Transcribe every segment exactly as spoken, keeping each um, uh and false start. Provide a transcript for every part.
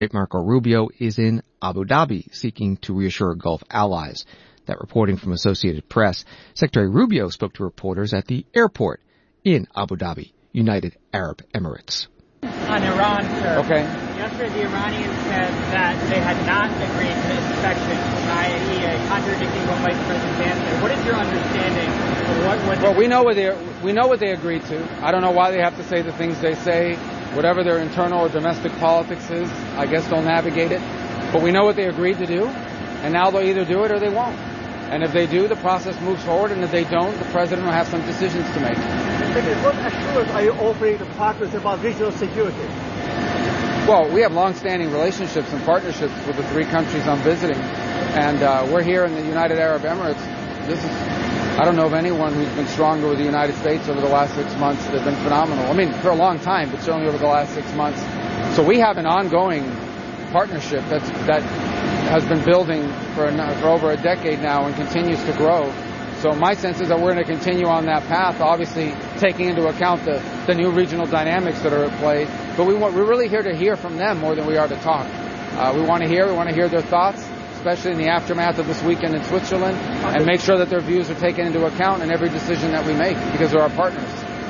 Marco Rubio is in Abu Dhabi seeking to reassure Gulf allies. That reporting from Associated Press. Secretary Rubio spoke to reporters at the airport in Abu Dhabi, United Arab Emirates. On Iran, sir. Okay. Yesterday, the Iranians said that they had not agreed to inspection, that is contradicting what Vice President Vance said. What is your understanding of what? what well, we know what they we know what they agreed to. I don't know why they have to say the things they say. Whatever their internal or domestic politics is, I guess they'll navigate it. But we know what they agreed to do, and now they'll either do it or they won't. And if they do, the process moves forward, and if they don't, the president will have some decisions to make. What assurance are you offering the partners about regional security? Well, we have long-standing relationships and partnerships with the three countries I'm visiting, and uh, we're here in the United Arab Emirates. This is, I don't know of anyone who's been stronger with the United States over the last six months. They've been phenomenal. I mean, for a long time, but certainly over the last six months. So we have an ongoing partnership that's, that has been building for, a, for over a decade now and continues to grow. So my sense is that we're going to continue on that path, obviously taking into account the, the new regional dynamics that are at play. But we want, we're really here to hear from them more than we are to talk. Uh, we want to hear, we want to hear their thoughts, especially in the aftermath of this weekend in Switzerland, and make sure that their views are taken into account in every decision that we make, because they're our partners.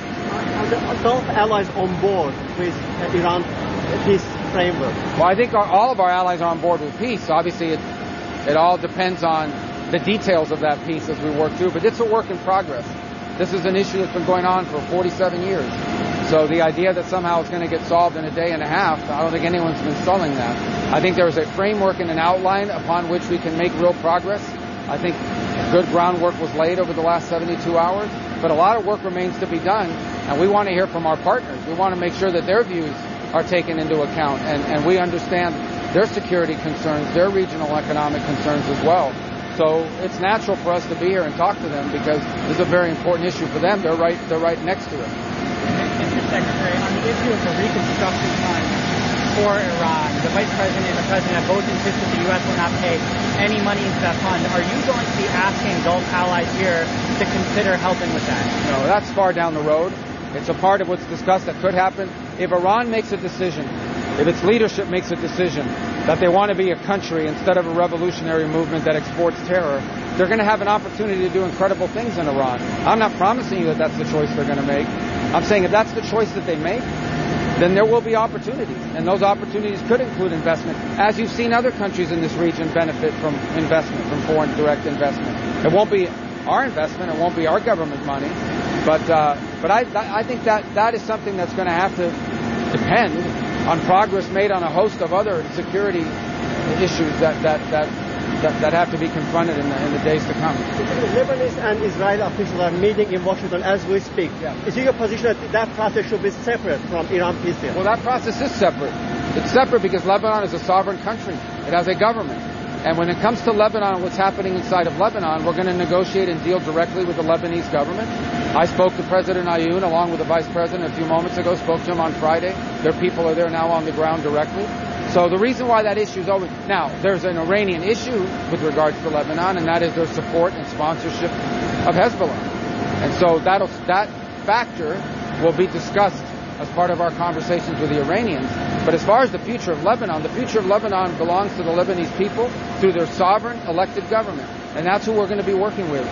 Are the Gulf allies on board with uh, Iran peace framework? Well, I think our, all of our allies are on board with peace. Obviously, it, it all depends on the details of that peace as we work through, but it's a work in progress. This is an issue that's been going on for forty-seven years. So the idea that somehow it's going to get solved in a day and a half, I don't think anyone's been selling that. I think there is a framework and an outline upon which we can make real progress. I think good groundwork was laid over the last seventy-two hours, but a lot of work remains to be done, and we want to hear from our partners. We want to make sure that their views are taken into account, and, and we understand their security concerns, their regional economic concerns as well. So it's natural for us to be here and talk to them because this is a very important issue for them. They're right, they're right next to it. Mister Secretary, on the issue of the reconstruction fund for Iran, the Vice President and the President both insisted the U S will not pay any money into that fund. Are you going to be asking Gulf allies here to consider helping with that? No, that's far down the road. It's a part of what's discussed that could happen. If Iran makes a decision, if its leadership makes a decision that they want to be a country instead of a revolutionary movement that exports terror, they're going to have an opportunity to do incredible things in Iran. I'm not promising you that that's the choice they're going to make. I'm saying if that's the choice that they make, then there will be opportunities. And those opportunities could include investment, as you've seen other countries in this region benefit from investment, from foreign direct investment. It won't be our investment, it won't be our government money, but uh, but I I think that that is something that's going to have to depend on progress made on a host of other security issues that that that that, that have to be confronted in the, in the days to come. Lebanese and Israeli officials are meeting in Washington as we speak. Yeah. Is it your position that that process should be separate from Iran peace deal? Well, that process is separate. It's separate because Lebanon is a sovereign country. It has a government. And when it comes to Lebanon and what's happening inside of Lebanon, we're going to negotiate and deal directly with the Lebanese government. I spoke to President Ayoun along with the Vice President a few moments ago, spoke to him on Friday. Their people are there now on the ground directly. So the reason why that issue is always... Now, there's an Iranian issue with regards to Lebanon, and that is their support and sponsorship of Hezbollah. And so that'll, that factor will be discussed as part of our conversations with the Iranians. But as far as the future of Lebanon, the future of Lebanon belongs to the Lebanese people through their sovereign elected government. And that's who we're going to be working with.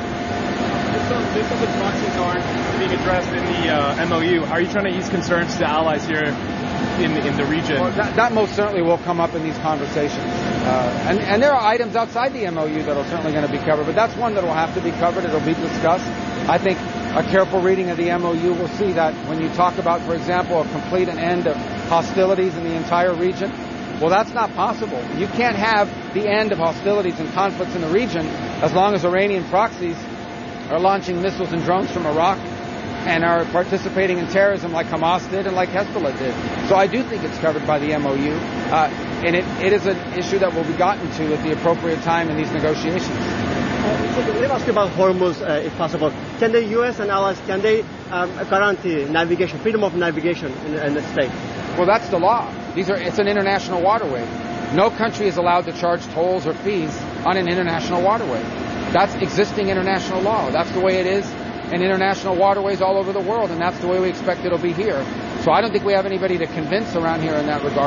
Based on the proxies aren't being addressed in the uh, M O U, how are you trying to ease concerns to allies here in, in the region? Well, that, that most certainly will come up in these conversations. Uh, and, and there are items outside the M O U that are certainly going to be covered, but that's one that will have to be covered. It'll be discussed. I think a careful reading of the M O U will see that when you talk about, for example, a complete and end of hostilities in the entire region, well, that's not possible. You can't have the end of hostilities and conflicts in the region as long as Iranian proxies are launching missiles and drones from Iraq and are participating in terrorism like Hamas did and like Hezbollah did. So I do think it's covered by the M O U, uh, and it, it is an issue that will be gotten to at the appropriate time in these negotiations. Uh, let me ask you about Hormuz, uh, if possible. Can the U S and allies, can they um, guarantee navigation, freedom of navigation in, in the state? Well, that's the law. These are, it's an international waterway. No country is allowed to charge tolls or fees on an international waterway. That's existing international law. That's the way it is in international waterways all over the world, and that's the way we expect it'll be here. So I don't think we have anybody to convince around here in that regard.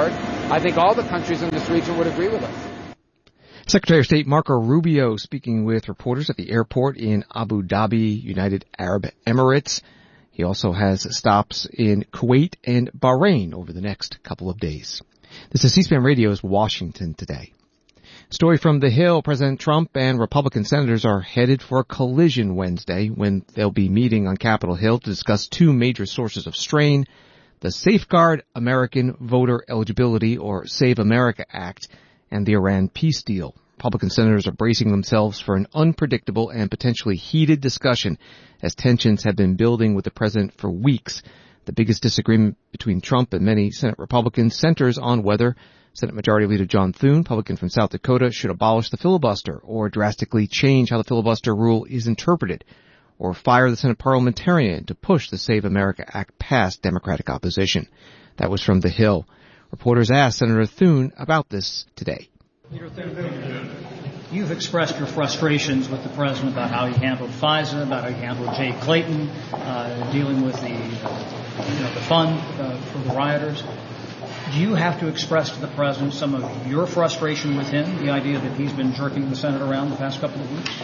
I think all the countries in this region would agree with us. Secretary of State Marco Rubio speaking with reporters at the airport in Abu Dhabi, United Arab Emirates. He also has stops in Kuwait and Bahrain over the next couple of days. This is C-SPAN Radio's Washington Today. Story from the Hill. President Trump and Republican senators are headed for a collision Wednesday when they'll be meeting on Capitol Hill to discuss two major sources of strain: the Safeguard American Voter Eligibility, or Save America Act, and the Iran peace deal. Republican senators are bracing themselves for an unpredictable and potentially heated discussion as tensions have been building with the president for weeks. The biggest disagreement between Trump and many Senate Republicans centers on whether Senate Majority Leader John Thune, Republican from South Dakota, should abolish the filibuster or drastically change how the filibuster rule is interpreted, or fire the Senate parliamentarian to push the Save America Act past Democratic opposition. That was from the Hill. Reporters asked Senator Thune about this today. Leader Thune, you've expressed your frustrations with the president about how he handled FISA, about how he handled Jay Clayton, uh, dealing with the, uh, you know, the fund uh, for the rioters. Do you have to express to the president some of your frustration with him, the idea that he's been jerking the Senate around the past couple of weeks?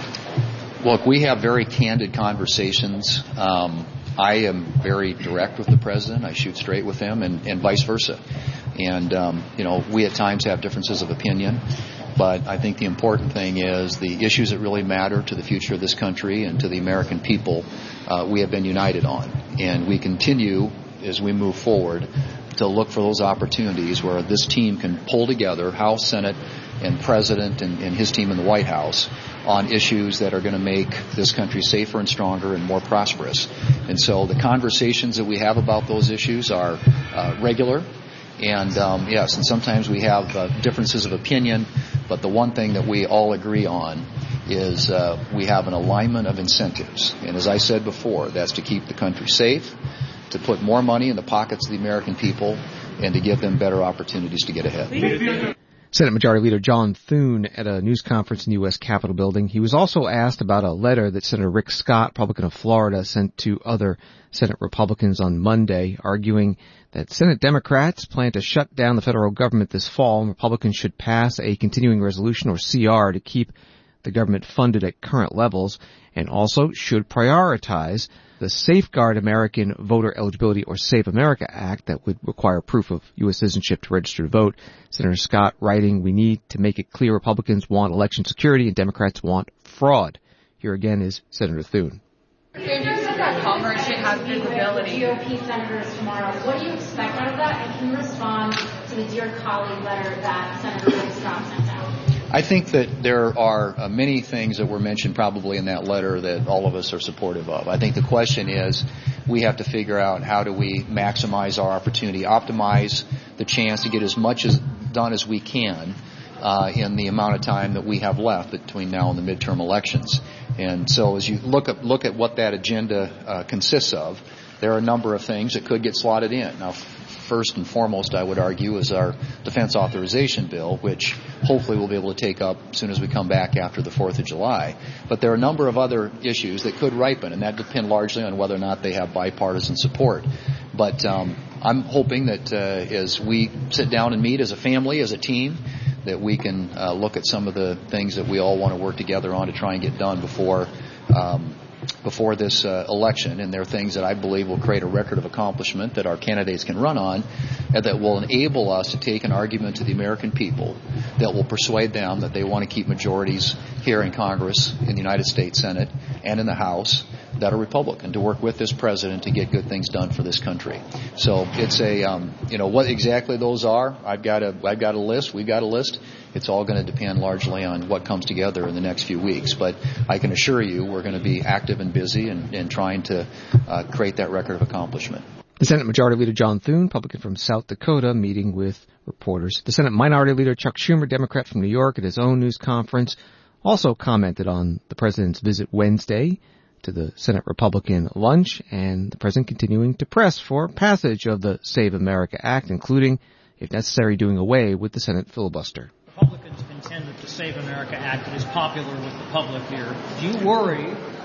Look, we have very candid conversations. Um, I am very direct with the president. I shoot straight with him, and, and vice versa. And, um, you know, we at times have differences of opinion, but I think the important thing is the issues that really matter to the future of this country and to the American people, uh, we have been united on. And we continue, as we move forward, to look for those opportunities where this team can pull together, House, Senate, and President and, and his team in the White House, on issues that are going to make this country safer and stronger and more prosperous. And so the conversations that we have about those issues are uh, regular. And, um, yes, and sometimes we have uh, differences of opinion, but the one thing that we all agree on is uh, we have an alignment of incentives. And as I said before, that's to keep the country safe, to put more money in the pockets of the American people, and to give them better opportunities to get ahead. Senate Majority Leader John Thune at a news conference in the U S Capitol building. He was also asked about a letter that Senator Rick Scott, Republican of Florida, sent to other Senate Republicans on Monday, arguing that Senate Democrats plan to shut down the federal government this fall, and Republicans should pass a continuing resolution, or C R, to keep the government funded at current levels, and also should prioritize the Safeguard American Voter Eligibility, or Save America Act, that would require proof of U S citizenship to register to vote. Senator Scott writing, "We need to make it clear Republicans want election security and Democrats want fraud." Here again is Senator Thune. Sanders said that Congress should have visibility. G O P senators tomorrow. What do you expect out of that? And can you respond to the Dear Colleague letter that Senator Rick Scott sent out? I think that there are uh, many things that were mentioned probably in that letter that all of us are supportive of. I think the question is we have to figure out how do we maximize our opportunity, optimize the chance to get as much as done as we can uh, in the amount of time that we have left between now and the midterm elections. And so as you look at, look at what that agenda uh, consists of, there are a number of things that could get slotted in. Now, first and foremost, I would argue, is our defense authorization bill, which hopefully we'll be able to take up as soon as we come back after the fourth of July. But there are a number of other issues that could ripen, and that depend largely on whether or not they have bipartisan support. But um, I'm hoping that uh, as we sit down and meet as a family, as a team, that we can uh, look at some of the things that we all want to work together on to try and get done before um, before this uh, election. And there are things that I believe will create a record of accomplishment that our candidates can run on, and that will enable us to take an argument to the American people that will persuade them that they want to keep majorities here in Congress, in the United States Senate, and in the House that are Republican, to work with this president to get good things done for this country. So it's a, um, you know, what exactly those are, I've got a, I've got a list, we've got a list. It's all going to depend largely on what comes together in the next few weeks. But I can assure you we're going to be active and busy and, and trying to uh, create that record of accomplishment. The Senate Majority Leader John Thune, Republican from South Dakota, meeting with reporters. The Senate Minority Leader Chuck Schumer, Democrat from New York, at his own news conference, also commented on the president's visit Wednesday to the Senate Republican lunch, and the president continuing to press for passage of the Save America Act, including, if necessary, doing away with the Senate filibuster. Republicans contend that the Save America Act is popular with the public here. Do you worry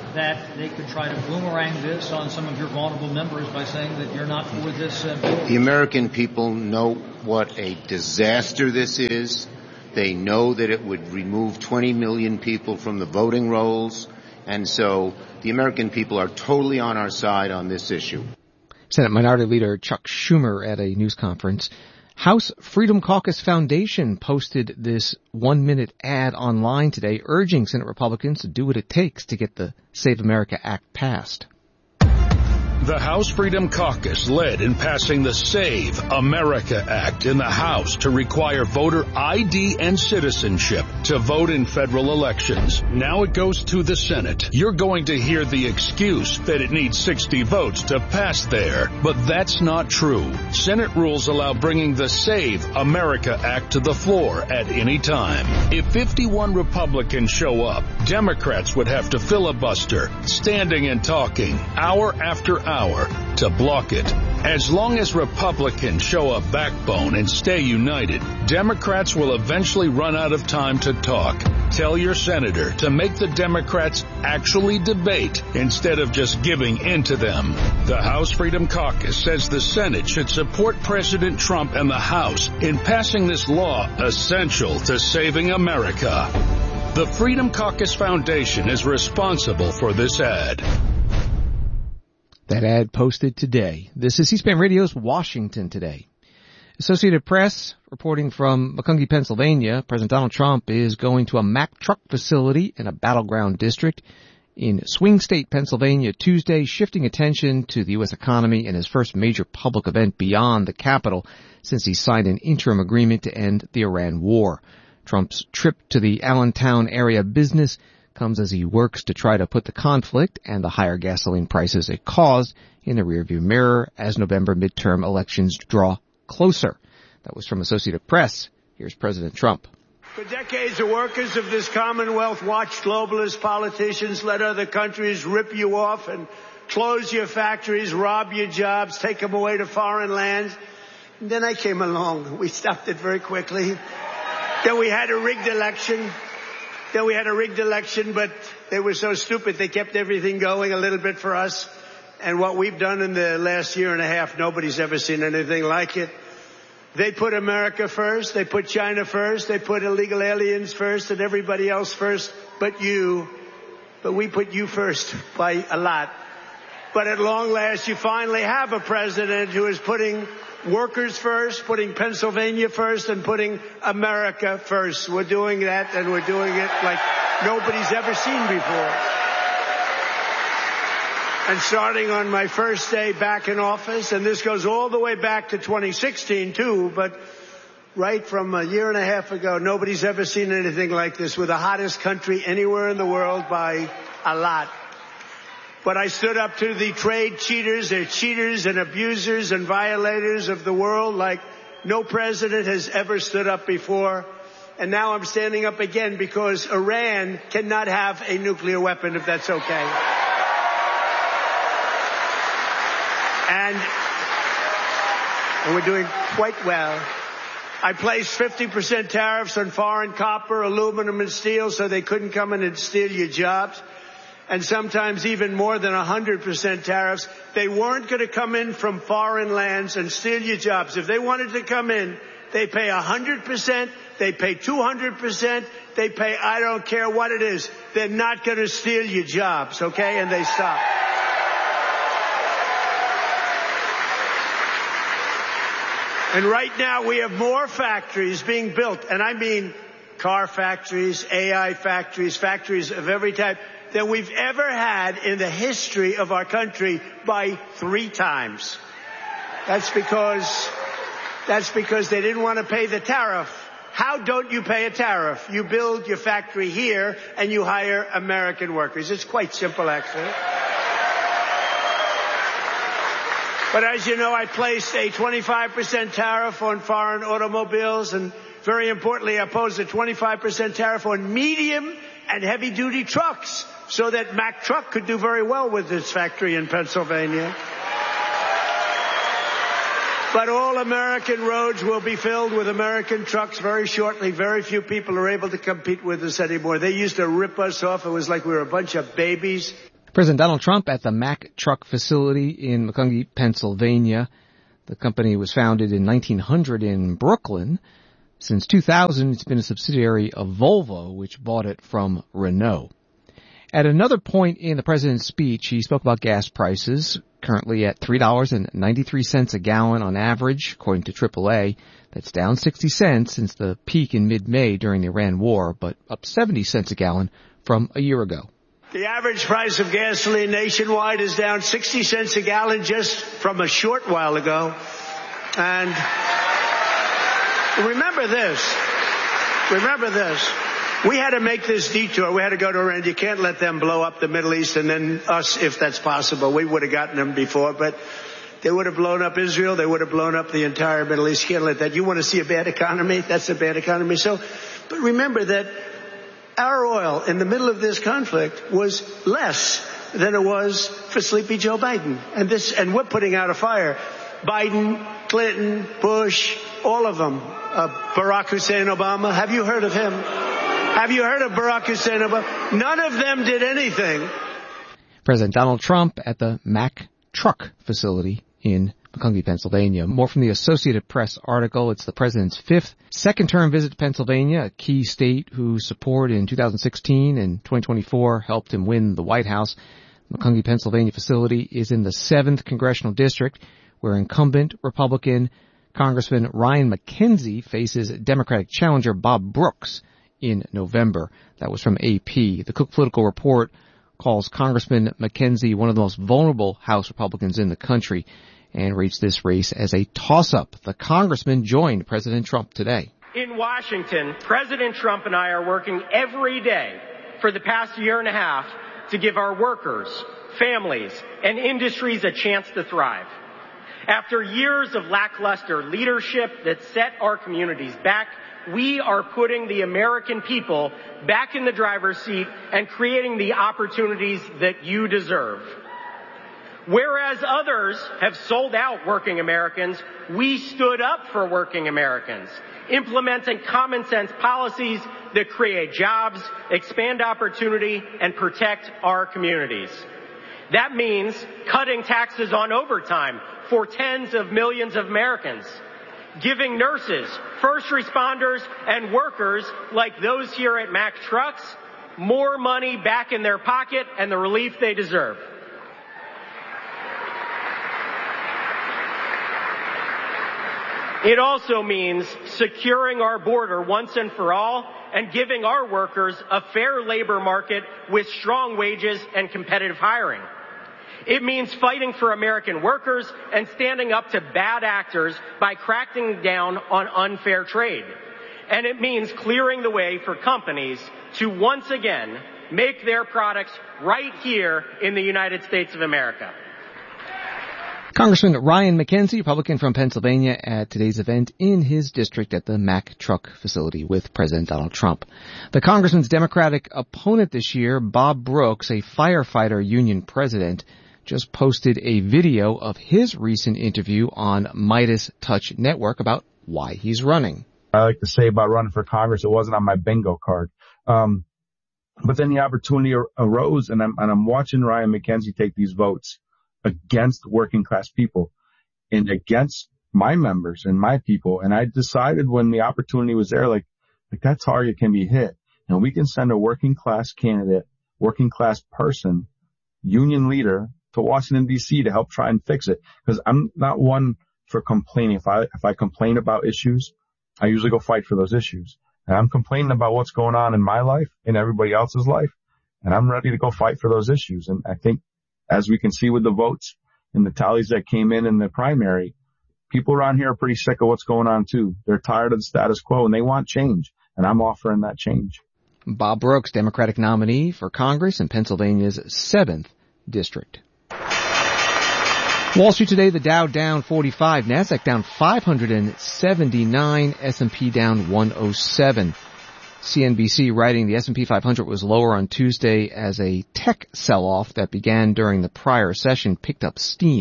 that they could try to boomerang this on some of your vulnerable members by saying that you're not for this uh, bill? The American people know what a disaster this is. They know that it would remove twenty million people from the voting rolls. And so the American people are totally on our side on this issue. Senate Minority Leader Chuck Schumer at a news conference. House Freedom Caucus Foundation posted this one-minute ad online today urging Senate Republicans to do what it takes to get the Save America Act passed. The House Freedom Caucus led in passing the Save America Act in the House to require voter I D and citizenship to vote in federal elections. Now it goes to the Senate. You're going to hear the excuse that it needs sixty votes to pass there, but that's not true. Senate rules allow bringing the Save America Act to the floor at any time. If fifty-one Republicans show up, Democrats would have to filibuster, standing and talking, hour after hour. Hour to block it. As long as Republicans show a backbone and stay united, Democrats will eventually run out of time to talk. Tell your senator to make the Democrats actually debate instead of just giving in to them. The House Freedom Caucus says the Senate should support President Trump and the House in passing this law essential to saving America. The Freedom Caucus Foundation is responsible for this ad. That ad posted today. This is C-SPAN Radio's Washington Today. Associated Press reporting from Macungie, Pennsylvania. President Donald Trump is going to a Mack truck facility in a battleground district in Swing State, Pennsylvania, Tuesday, shifting attention to the U S economy and his first major public event beyond the Capitol since he signed an interim agreement to end the Iran war. Trump's trip to the Allentown area business comes as he works to try to put the conflict and the higher gasoline prices it caused in the rearview mirror as November midterm elections draw closer. That was from Associated Press. Here's President Trump. For decades, the workers of this Commonwealth watched globalist politicians let other countries rip you off and close your factories, rob your jobs, take them away to foreign lands. And then I came along. We stopped it very quickly. Then we had a rigged election. Then we had a rigged election, but they were so stupid they kept everything going a little bit for us. And what we've done in the last year and a half, nobody's ever seen anything like it. They put America first. They put China first. They put illegal aliens first and everybody else first but you. But we put you first by a lot. But at long last, you finally have a president who is putting workers first, putting Pennsylvania first, and putting America first. We're doing that, and we're doing it like nobody's ever seen before. And starting on my first day back in office, and this goes all the way back to twenty sixteen, too, but right from a year and a half ago, nobody's ever seen anything like this. We're the hottest country anywhere in the world by a lot. But I stood up to the trade cheaters. They're cheaters and abusers and violators of the world like no president has ever stood up before. And now I'm standing up again because Iran cannot have a nuclear weapon, if that's okay. And, and we're doing quite well. I placed fifty percent tariffs on foreign copper, aluminum, and steel so they couldn't come in and steal your jobs. And sometimes even more than one hundred percent tariffs. They weren't going to come in from foreign lands and steal your jobs. If they wanted to come in, they pay one hundred percent, they pay two hundred percent, they pay I don't care what it is. They're not going to steal your jobs, okay? And they stop. And right now we have more factories being built, and I mean car factories, A I factories, factories of every type, than we've ever had in the history of our country by three times. That's because, that's because they didn't want to pay the tariff. How don't you pay a tariff? You build your factory here and you hire American workers. It's quite simple, actually. But as you know, I placed a twenty-five percent tariff on foreign automobiles, and very importantly, I posed a twenty-five percent tariff on medium and heavy-duty trucks, so that Mack Truck could do very well with its factory in Pennsylvania. But all American roads will be filled with American trucks very shortly. Very few people are able to compete with us anymore. They used to rip us off. It was like we were a bunch of babies. President Donald Trump at the Mack Truck facility in Macungie, Pennsylvania. The company was founded in nineteen hundred in Brooklyn. Since two thousand, it's been a subsidiary of Volvo, which bought it from Renault. At another point in the president's speech, he spoke about gas prices, currently at three dollars and ninety-three cents a gallon on average, according to triple A. That's down sixty cents since the peak in mid-May during the Iran war, but up seventy cents a gallon from a year ago. The average price of gasoline nationwide is down sixty cents a gallon just from a short while ago. And remember this. Remember this. We had to make this detour. We had to go to Iran. You can't let them blow up the Middle East and then us, if that's possible. We would have gotten them before, but they would have blown up Israel. They would have blown up the entire Middle East. You can't let that. You want to see a bad economy? That's a bad economy. So, but remember that our oil in the middle of this conflict was less than it was for sleepy Joe Biden. And this, and we're putting out a fire. Biden, Clinton, Bush, all of them. Uh, Barack Hussein Obama. Have you heard of him? Have you heard of Barack Hussein Obama? None of them did anything. President Donald Trump at the Mack Truck facility in Macungie, Pennsylvania. More from the Associated Press article. It's the president's fifth second-term visit to Pennsylvania, a key state whose support in two thousand sixteen and twenty twenty-four helped him win the White House. The Macungie, Pennsylvania facility is in the seventh congressional district, where incumbent Republican Congressman Ryan McKenzie faces Democratic challenger Bob Brooks in November. That was from A P. The Cook Political Report calls Congressman McKenzie one of the most vulnerable House Republicans in the country and rates this race as a toss-up. The congressman joined President Trump today. In Washington, President Trump and I are working every day for the past year and a half to give our workers, families, and industries a chance to thrive. After years of lackluster leadership that set our communities back, we are putting the American people back in the driver's seat and creating the opportunities that you deserve. Whereas others have sold out working Americans, we stood up for working Americans, implementing common sense policies that create jobs, expand opportunity, and protect our communities. That means cutting taxes on overtime for tens of millions of Americans, giving nurses, first responders, and workers like those here at Mack Trucks more money back in their pocket and the relief they deserve. It also means securing our border once and for all and giving our workers a fair labor market with strong wages and competitive hiring. It means fighting for American workers and standing up to bad actors by cracking down on unfair trade. And it means clearing the way for companies to once again make their products right here in the United States of America. Congressman Ryan McKenzie, Republican from Pennsylvania, at today's event in his district at the Mack Truck facility with President Donald Trump. The congressman's Democratic opponent this year, Bob Brooks, a firefighter union president, just posted a video of his recent interview on Midas Touch Network about why he's running. I like to say about running for Congress, it wasn't on my bingo card. Um, but then the opportunity ar- arose, and I'm, and I'm watching Ryan McKenzie take these votes against working class people and against my members and my people. And I decided when the opportunity was there, like, like that target can be hit. And we can send a working class candidate, working class person, union leader to Washington, D C to help try and fix it. Because I'm not one for complaining. If I, if I complain about issues, I usually go fight for those issues. And I'm complaining about what's going on in my life and everybody else's life. And I'm ready to go fight for those issues. And I think, as we can see with the votes and the tallies that came in in the primary, people around here are pretty sick of what's going on too. They're tired of the status quo and they want change. And I'm offering that change. Bob Brooks, Democratic nominee for Congress in Pennsylvania's seventh district. Wall Street today, the Dow down forty-five, NASDAQ down five hundred seventy-nine, S and P down one oh seven. C N B C writing the S and P five hundred was lower on Tuesday as a tech sell-off that began during the prior session picked up steam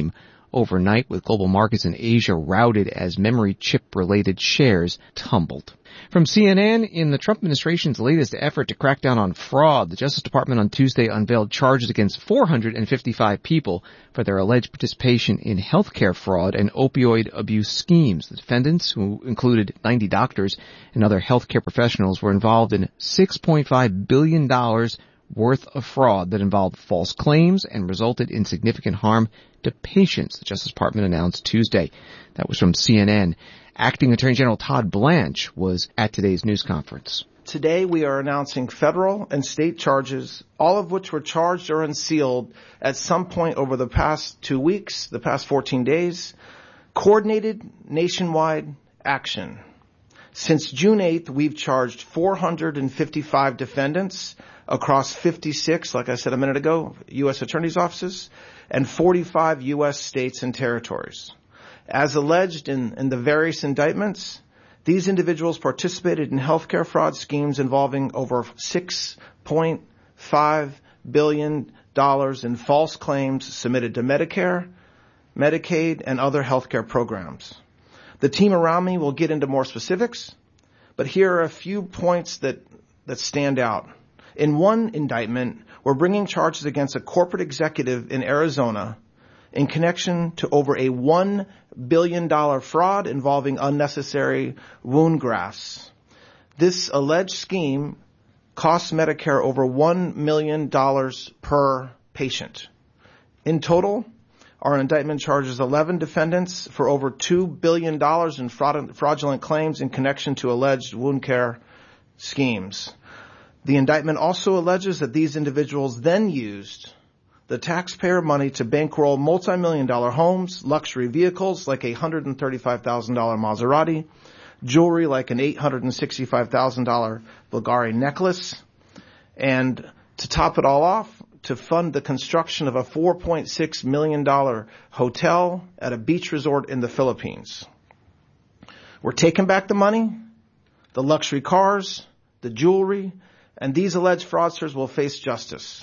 overnight, with global markets in Asia routed as memory chip-related shares tumbled. From C N N, in the Trump administration's latest effort to crack down on fraud, the Justice Department on Tuesday unveiled charges against four hundred fifty-five people for their alleged participation in healthcare fraud and opioid abuse schemes. The defendants, who included ninety doctors and other healthcare professionals, were involved in six point five billion dollars worth of fraud that involved false claims and resulted in significant harm to patients, the Justice Department announced Tuesday. That was from C N N. Acting Attorney General Todd Blanche was at today's news conference. Today we are announcing federal and state charges, all of which were charged or unsealed at some point over the past two weeks, the past fourteen days. Coordinated nationwide action. Since June eighth, we've charged four hundred fifty-five defendants across fifty-six, like I said a minute ago, U S attorneys' offices, and forty-five U S states and territories. As alleged in, in the various indictments, these individuals participated in healthcare fraud schemes involving over six point five billion dollars in false claims submitted to Medicare, Medicaid, and other healthcare programs. The team around me will get into more specifics, but here are a few points that, that stand out. In one indictment, we're bringing charges against a corporate executive in Arizona in connection to over a one billion dollars fraud involving unnecessary wound grafts. This alleged scheme costs Medicare over one million dollars per patient. In total, our indictment charges eleven defendants for over two billion dollars in fraud- fraudulent claims in connection to alleged wound care schemes. The indictment also alleges that these individuals then used the taxpayer money to bankroll multi-million dollar homes, luxury vehicles like a one hundred thirty-five thousand dollars Maserati, jewelry like an eight hundred sixty-five thousand dollars Bulgari necklace, and to top it all off, to fund the construction of a four point six million dollars hotel at a beach resort in the Philippines. We're taking back the money, the luxury cars, the jewelry, and these alleged fraudsters will face justice.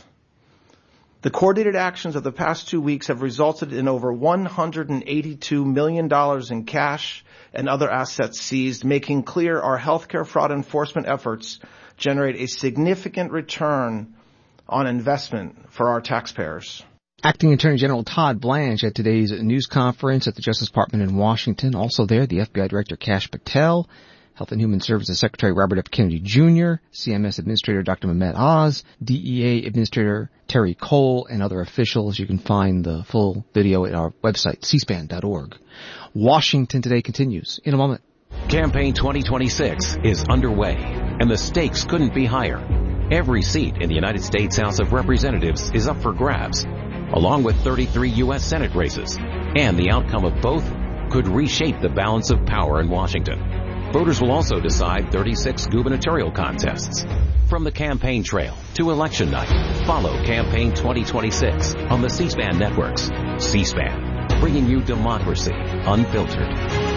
The coordinated actions of the past two weeks have resulted in over one hundred eighty-two million dollars in cash and other assets seized, making clear our healthcare fraud enforcement efforts generate a significant return on investment for our taxpayers. Acting Attorney General Todd Blanche at today's news conference at the Justice Department in Washington. Also there, the F B I Director Kash Patel, Health and Human Services Secretary Robert F. Kennedy Junior, C M S Administrator Doctor Mehmet Oz, D E A Administrator Terry Cole, and other officials. You can find the full video at our website, c span dot org. Washington Today continues in a moment. Campaign twenty twenty-six is underway, and the stakes couldn't be higher. Every seat in the United States House of Representatives is up for grabs, along with thirty-three U S Senate races, and the outcome of both could reshape the balance of power in Washington. Voters will also decide thirty-six gubernatorial contests. From the campaign trail to election night, follow Campaign twenty twenty-six on the C-SPAN networks. C-SPAN, bringing you democracy unfiltered.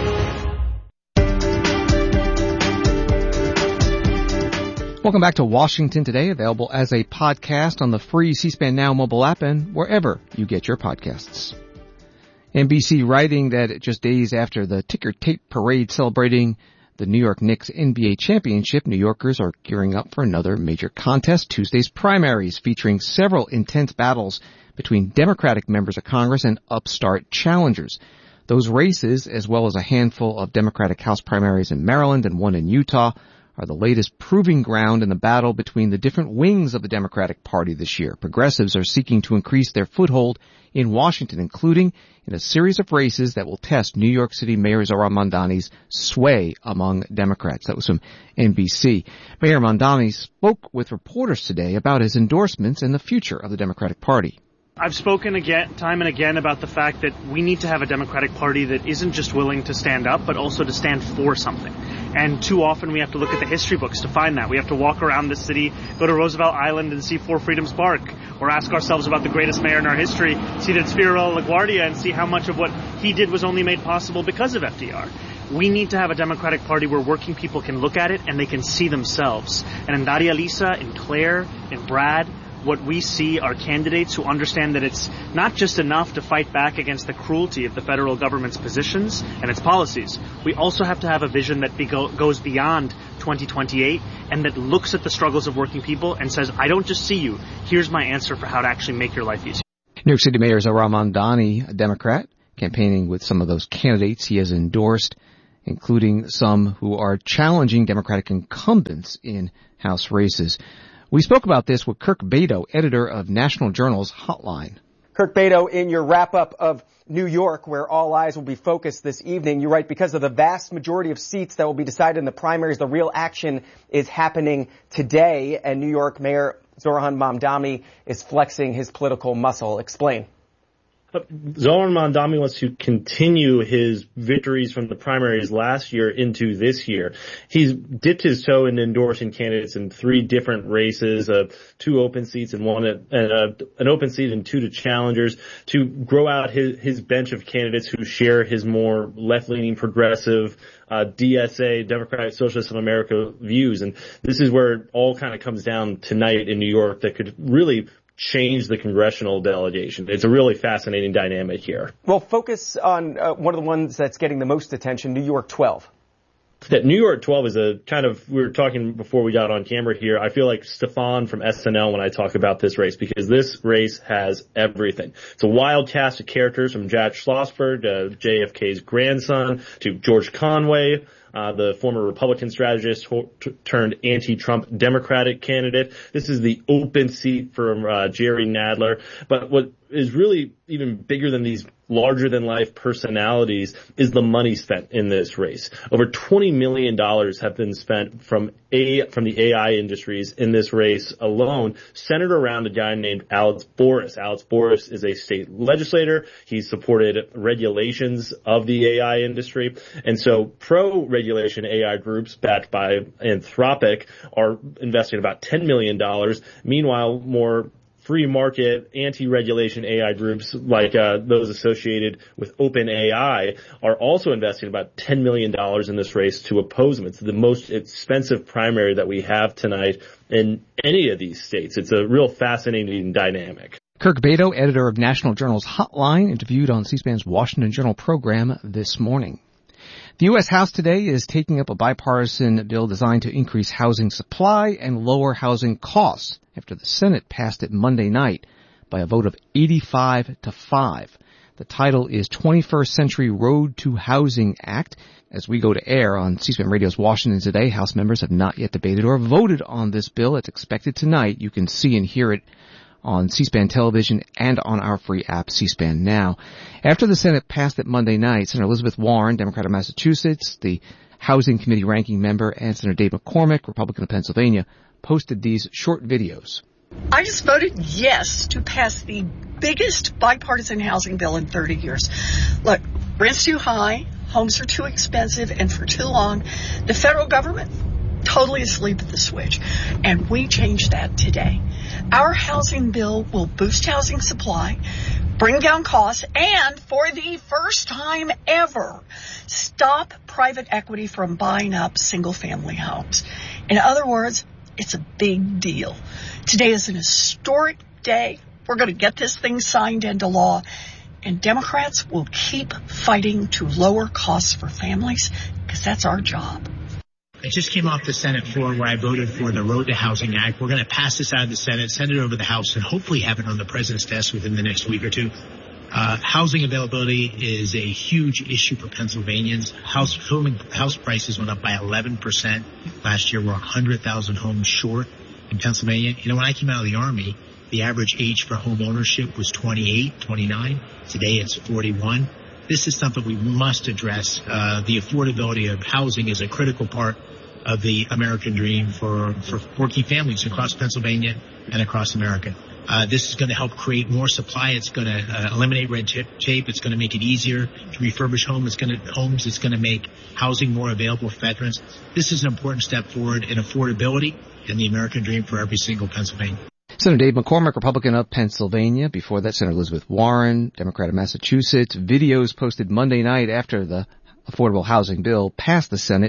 Welcome back to Washington Today, available as a podcast on the free C-SPAN Now mobile app and wherever you get your podcasts. N B C writing that just days after the ticker tape parade celebrating the New York Knicks N B A championship, New Yorkers are gearing up for another major contest, Tuesday's primaries, featuring several intense battles between Democratic members of Congress and upstart challengers. Those races, as well as a handful of Democratic House primaries in Maryland and one in Utah, are the latest proving ground in the battle between the different wings of the Democratic Party this year. Progressives are seeking to increase their foothold in Washington, including in a series of races that will test New York City Mayor Zohran Mamdani's sway among Democrats. That was from N B C. Mayor Mamdani spoke with reporters today about his endorsements and the future of the Democratic Party. I've spoken again, time and again about the fact that we need to have a Democratic Party that isn't just willing to stand up, but also to stand for something. And too often we have to look at the history books to find that. We have to walk around the city, go to Roosevelt Island and see Four Freedoms Bark, or ask ourselves about the greatest mayor in our history, see that Spiro LaGuardia, and see how much of what he did was only made possible because of F D R. We need to have a Democratic Party where working people can look at it and they can see themselves. And in Daria Lisa, in Claire, in Brad, what we see are candidates who understand that it's not just enough to fight back against the cruelty of the federal government's positions and its policies. We also have to have a vision that be go, goes beyond twenty twenty-eight and that looks at the struggles of working people and says, I don't just see you. Here's my answer for how to actually make your life easier. New York City Mayor Zohran Mamdani, a Democrat, campaigning with some of those candidates he has endorsed, including some who are challenging Democratic incumbents in House races. We spoke about this with Kirk Beto, editor of National Journal's Hotline. Kirk Beto, in your wrap-up of New York, where all eyes will be focused this evening, you write, because of the vast majority of seats that will be decided in the primaries, the real action is happening today, and New York Mayor Zohran Mamdani is flexing his political muscle. Explain. Zohran Mamdani wants to continue his victories from the primaries last year into this year. He's dipped his toe in endorsing candidates in three different races, uh, two open seats and one, uh, an open seat and two to challengers, to grow out his, his bench of candidates who share his more left-leaning progressive Uh, D S A, Democratic Socialists of America views. And this is where it all kind of comes down tonight in New York that could really change the congressional delegation. It's a really fascinating dynamic here. Well, focus on uh, one of the ones that's getting the most attention, New York twelve. That New York twelve is a kind of, we were talking before we got on camera here, I feel like Stefan from S N L when I talk about this race, because this race has everything. It's a wild cast of characters from Jack Schlossberg, uh, J F K's grandson, to George Conway, Uh, the former Republican strategist who t- turned anti-Trump Democratic candidate. This is the open seat from uh, Jerry Nadler. But what is really even bigger than these larger-than-life personalities is the money spent in this race. Over twenty million dollars have been spent from a from the A I industries in this race alone, centered around a guy named Alex Boris. Alex Boris is a state legislator. He's supported regulations of the A I industry. And so pro-regulation A I groups backed by Anthropic are investing about ten million dollars. Meanwhile, more free market, anti-regulation A I groups like uh, those associated with OpenAI are also investing about ten million dollars in this race to oppose him. It's the most expensive primary that we have tonight in any of these states. It's a real fascinating dynamic. Kirk Beto, editor of National Journal's Hotline, interviewed on C-SPAN's Washington Journal program this morning. The U S House today is taking up a bipartisan bill designed to increase housing supply and lower housing costs after the Senate passed it Monday night by a vote of eighty-five to five. The title is twenty-first Century Road to Housing Act. As we go to air on C-SPAN Radio's Washington Today, House members have not yet debated or voted on this bill. It's expected tonight. You can see and hear it on C-SPAN television and on our free app, C-SPAN Now. After the Senate passed it Monday night, Senator Elizabeth Warren, Democrat of Massachusetts, the Housing Committee ranking member, and Senator Dave McCormick, Republican of Pennsylvania, posted these short videos. I just voted yes to pass the biggest bipartisan housing bill in thirty years. Look, rent's too high, homes are too expensive, and for too long, the federal government totally asleep at the switch. And we changed that today. Our housing bill will boost housing supply, bring down costs, and for the first time ever, stop private equity from buying up single-family homes. In other words, it's a big deal. Today is an historic day. We're going to get this thing signed into law, and Democrats will keep fighting to lower costs for families, because that's our job. I just came off the Senate floor where I voted for the Road to Housing Act. We're going to pass this out of the Senate, send it over to the House, and hopefully have it on the president's desk within the next week or two. Uh, housing availability is a huge issue for Pennsylvanians. House, home, house prices went up by eleven percent. Last year, we're one hundred thousand homes short in Pennsylvania. You know, when I came out of the Army, the average age for home ownership was twenty-eight, twenty-nine. Today, it's forty-one. This is something we must address. Uh, the affordability of housing is a critical part of the American dream for, for working families across Pennsylvania and across America. Uh, this is going to help create more supply. It's going to uh, eliminate red tape. It's going to make it easier to refurbish homes. It's going to, homes. It's going to make housing more available for veterans. This is an important step forward in affordability and the American dream for every single Pennsylvanian. Senator Dave McCormick, Republican of Pennsylvania. Before that, Senator Elizabeth Warren, Democrat of Massachusetts. Videos posted Monday night after the affordable housing bill passed the Senate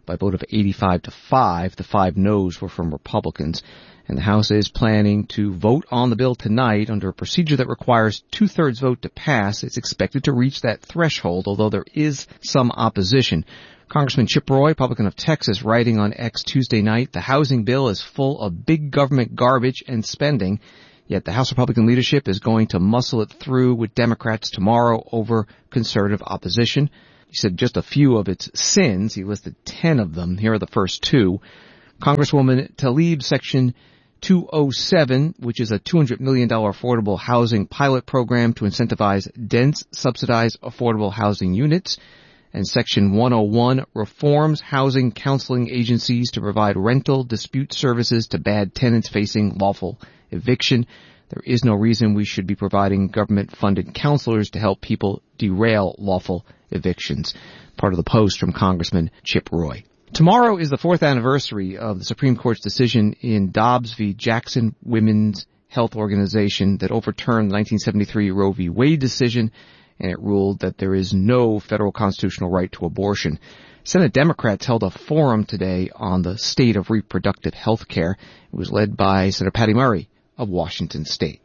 by a vote of eighty-five to five. The five noes were from Republicans. And the House is planning to vote on the bill tonight under a procedure that requires two-thirds vote to pass. It's expected to reach that threshold, although there is some opposition. Congressman Chip Roy, Republican of Texas, writing on X Tuesday night, the housing bill is full of big government garbage and spending, yet the House Republican leadership is going to muscle it through with Democrats tomorrow over conservative opposition. He said just a few of its sins. He listed ten of them. Here are the first two. Congresswoman Tlaib's Section two oh seven, which is a two hundred million dollars affordable housing pilot program to incentivize dense, subsidized affordable housing units. And Section one oh one reforms housing counseling agencies to provide rental dispute services to bad tenants facing lawful eviction. There is no reason we should be providing government-funded counselors to help people derail lawful evictions. Part of the Post from Congressman Chip Roy. Tomorrow is the fourth anniversary of the Supreme Court's decision in Dobbs v. Jackson Women's Health Organization that overturned the nineteen seventy-three Roe v. Wade decision, and it ruled that there is no federal constitutional right to abortion. Senate Democrats held a forum today on the state of reproductive health care. It was led by Senator Patty Murray of Washington State.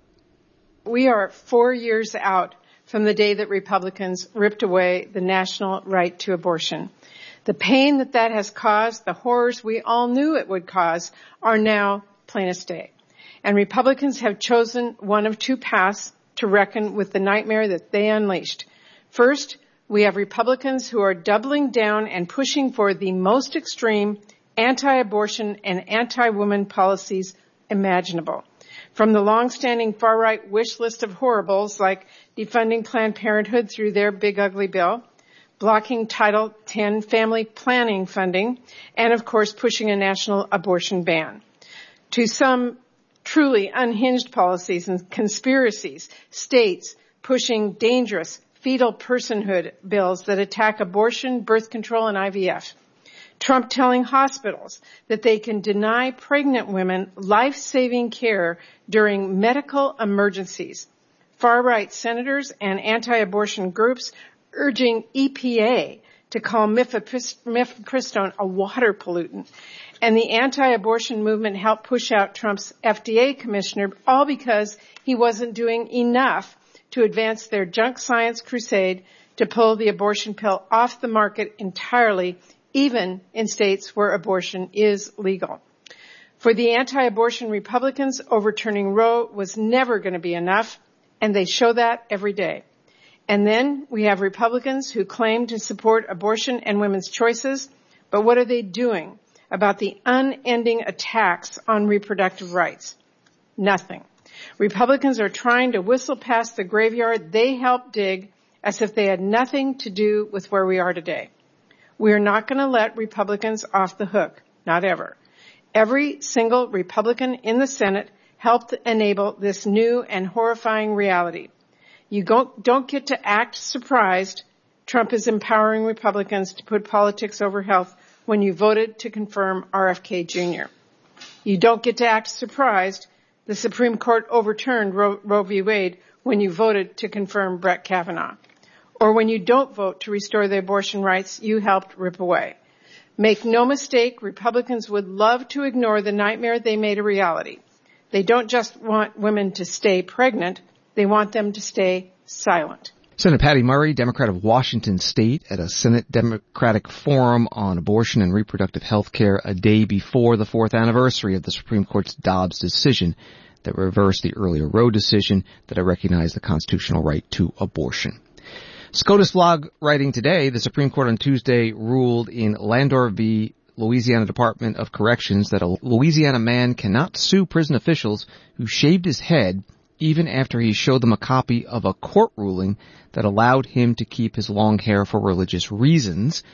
We are four years out from the day that Republicans ripped away the national right to abortion. The pain that that has caused, the horrors we all knew it would cause, are now plain as day. And Republicans have chosen one of two paths to reckon with the nightmare that they unleashed. First, we have Republicans who are doubling down and pushing for the most extreme anti-abortion and anti-woman policies imaginable. From the long-standing far-right wish list of horribles like defunding Planned Parenthood through their big ugly bill, blocking Title ten family planning funding, and of course pushing a national abortion ban, to some truly unhinged policies and conspiracies, states pushing dangerous fetal personhood bills that attack abortion, birth control, and I V F. Trump telling hospitals that they can deny pregnant women life-saving care during medical emergencies. Far-right senators and anti-abortion groups urging E P A to call mifepristone a water pollutant. And the anti-abortion movement helped push out Trump's F D A commissioner, all because he wasn't doing enough to advance their junk science crusade to pull the abortion pill off the market entirely, even in states where abortion is legal. For the anti-abortion Republicans, overturning Roe was never going to be enough, and they show that every day. And then we have Republicans who claim to support abortion and women's choices, but what are they doing about the unending attacks on reproductive rights? Nothing. Republicans are trying to whistle past the graveyard they helped dig as if they had nothing to do with where we are today. We are not going to let Republicans off the hook, not ever. Every single Republican in the Senate helped enable this new and horrifying reality. You don't get to act surprised Trump is empowering Republicans to put politics over health when you voted to confirm R F K Junior You don't get to act surprised the Supreme Court overturned Roe, Roe v. Wade when you voted to confirm Brett Kavanaugh. Or when you don't vote to restore the abortion rights you helped rip away. Make no mistake, Republicans would love to ignore the nightmare they made a reality. They don't just want women to stay pregnant. They want them to stay silent. Senator Patty Murray, Democrat of Washington State, at a Senate Democratic Forum on abortion and reproductive health care a day before the fourth anniversary of the Supreme Court's Dobbs decision that reversed the earlier Roe decision that recognized the constitutional right to abortion. SCOTUS blog writing today, the Supreme Court on Tuesday ruled in Landor v. Louisiana Department of Corrections that a Louisiana man cannot sue prison officials who shaved his head even after he showed them a copy of a court ruling that allowed him to keep his long hair for religious reasons.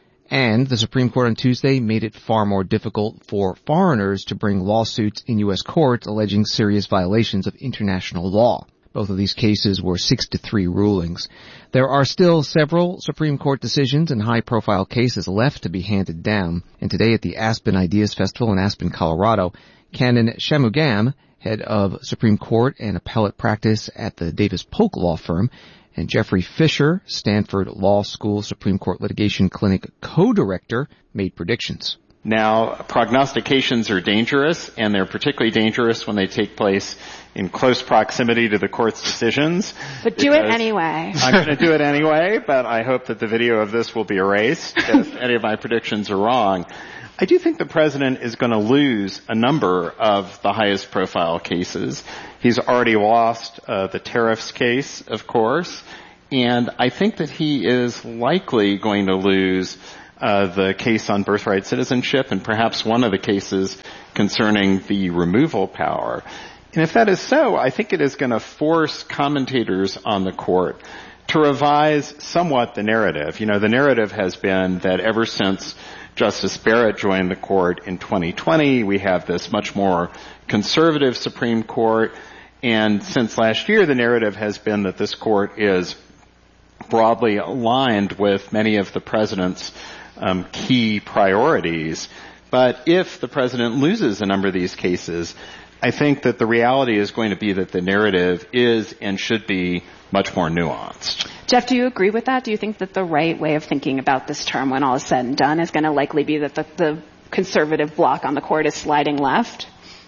And the Supreme Court on Tuesday made it far more difficult for foreigners to bring lawsuits in U S courts alleging serious violations of international law. Both of these cases were six to three rulings. There are still several Supreme Court decisions and high-profile cases left to be handed down. And today at the Aspen Ideas Festival in Aspen, Colorado, Canon Shamugam, head of Supreme Court and appellate practice at the Davis Polk Law Firm, And Jeffrey Fisher, Stanford Law School Supreme Court Litigation Clinic co-director, made predictions. Now, prognostications are dangerous, and they're particularly dangerous when they take place in close proximity to the court's decisions. But do it anyway. I'm going to do it anyway, but I hope that the video of this will be erased if any of my predictions are wrong. I do think the president is going to lose a number of the highest profile cases. He's already lost uh, the tariffs case, of course, and I think that he is likely going to lose Uh, the case on birthright citizenship and perhaps one of the cases concerning the removal power. And if that is so, I think it is going to force commentators on the court to revise somewhat the narrative. You know, the narrative has been that ever since Justice Barrett joined the court in twenty twenty, we have this much more conservative Supreme Court. And since last year, the narrative has been that this court is broadly aligned with many of the president's Um, key priorities. But if the president loses a number of these cases, I think that the reality is going to be that the narrative is and should be much more nuanced. Jeff, do you agree with that? Do you think that the right way of thinking about this term when all is said and done is going to likely be that the, the conservative bloc on the court is sliding left?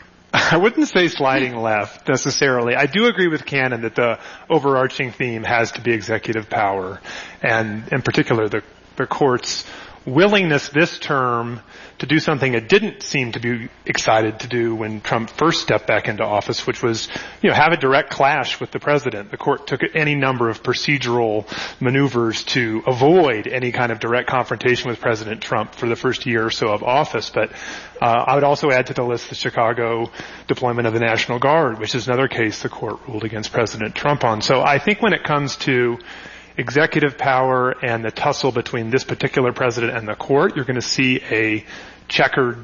I wouldn't say sliding left necessarily. I do agree with Cannon that the overarching theme has to be executive power, and in particular the, the court's willingness this term to do something it didn't seem to be excited to do when Trump first stepped back into office, which was, you know, have a direct clash with the president. The court took any number of procedural maneuvers to avoid any kind of direct confrontation with President Trump for the first year or so of office. But uh, I would also add to the list the Chicago deployment of the National Guard, which is another case the court ruled against President Trump on. So I think when it comes to executive power and the tussle between this particular president and the court, you're going to see a checkered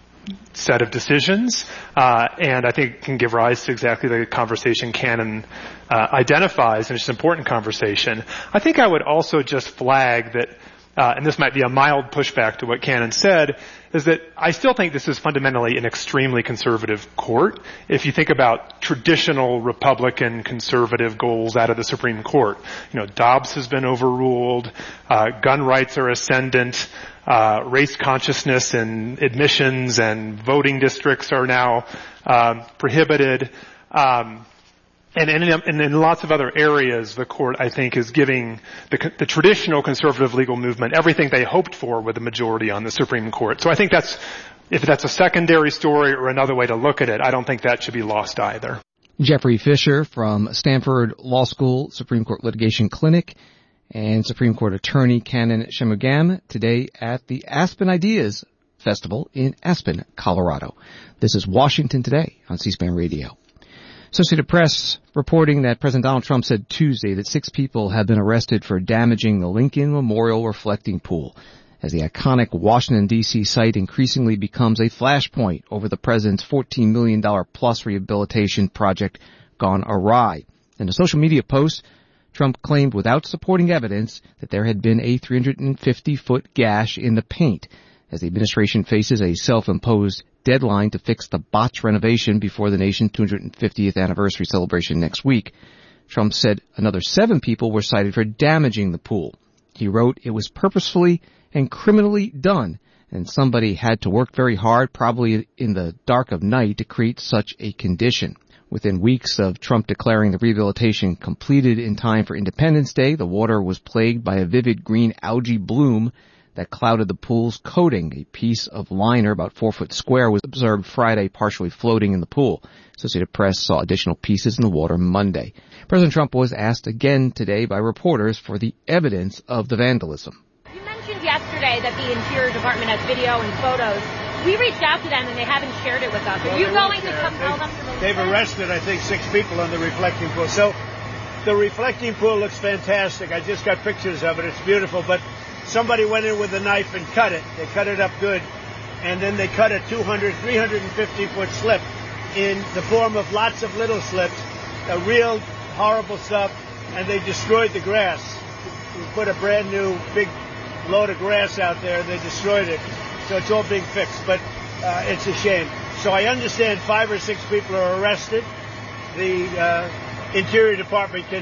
set of decisions, uh, and I think it can give rise to exactly the conversation Cannon uh, identifies, and it's an important conversation. I think I would also just flag that, uh, and this might be a mild pushback to what Cannon said, is that I still think this is fundamentally an extremely conservative court. If you think about traditional Republican conservative goals out of the Supreme Court, you know, Dobbs has been overruled, uh, gun rights are ascendant, uh, race consciousness in admissions and voting districts are now uh, prohibited. Um, And in, and in lots of other areas, the court, I think, is giving the, the traditional conservative legal movement everything they hoped for with a majority on the Supreme Court. So I think that's, if that's a secondary story or another way to look at it, I don't think that should be lost either. Jeffrey Fisher from Stanford Law School Supreme Court Litigation Clinic and Supreme Court Attorney Cannon Shanmugam today at the Aspen Ideas Festival in Aspen, Colorado. This is Washington Today on C-SPAN Radio. Associated Press reporting that President Donald Trump said Tuesday that six people have been arrested for damaging the Lincoln Memorial reflecting pool as the iconic Washington, D C site increasingly becomes a flashpoint over the president's fourteen million dollars plus rehabilitation project gone awry. In a social media post, Trump claimed without supporting evidence that there had been a three hundred fifty foot gash in the paint as the administration faces a self-imposed deadline to fix the botched renovation before the nation's two hundred fiftieth anniversary celebration next week. Trump said another seven people were cited for damaging the pool. He wrote, "It was purposefully and criminally done, and somebody had to work very hard, probably in the dark of night, to create such a condition." Within weeks of Trump declaring the rehabilitation completed in time for Independence Day, the water was plagued by a vivid green algae bloom that clouded the pool's coating. A piece of liner about four foot square was observed Friday partially floating in the pool. Associated Press saw additional pieces in the water Monday. President Trump was asked again today by reporters for the evidence of the vandalism. You mentioned yesterday that the Interior Department has video and photos. We reached out to them and they haven't shared it with us. Are you going to compel them to release it? They've arrested, I think, six people on the reflecting pool. So the reflecting pool looks fantastic. I just got pictures of it. It's beautiful, but somebody went in with a knife and cut it. They cut it up good. And then they cut a two hundred, three hundred fifty foot slip in the form of lots of little slips, a real horrible stuff, and they destroyed the grass. We put a brand new big load of grass out there. They destroyed it. So it's all being fixed, but uh, it's a shame. So I understand five or six people are arrested. The uh, Interior Department can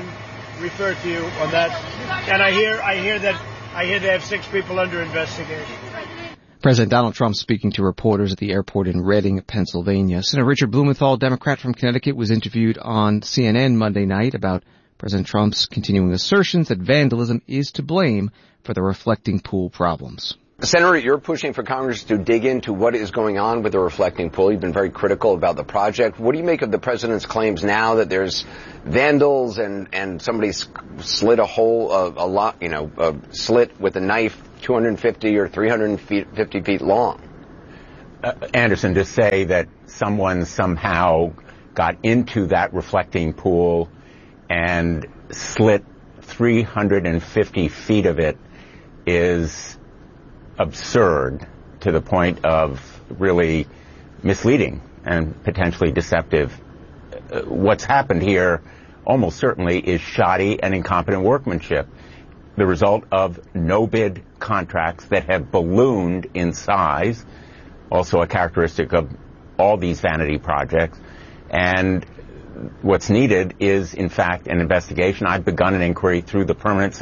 refer to you on that. And I hear, I hear that, I hear they have six people under investigation. President Donald Trump speaking to reporters at the airport in Reading, Pennsylvania. Senator Richard Blumenthal, Democrat from Connecticut, was interviewed on C N N Monday night about President Trump's continuing assertions that vandalism is to blame for the reflecting pool problems. Senator, you're pushing for Congress to dig into what is going on with the reflecting pool. You've been very critical about the project. What do you make of the president's claims now that there's vandals and, and somebody slit a hole, a, a lot, you know, a slit with a knife two hundred fifty or three hundred fifty feet long? Uh, Anderson, to say that someone somehow got into that reflecting pool and slit three hundred fifty feet of it is absurd to the point of really misleading and potentially deceptive. Uh, what's happened here almost certainly is shoddy and incompetent workmanship, the result of no-bid contracts that have ballooned in size, also a characteristic of all these vanity projects. And what's needed is, in fact, an investigation. I've begun an inquiry through the Permanent